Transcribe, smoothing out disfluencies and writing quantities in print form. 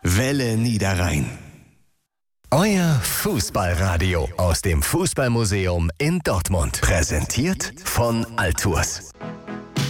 Welle Niederrhein. Euer Fußballradio aus dem Fußballmuseum in Dortmund. Präsentiert von Altours.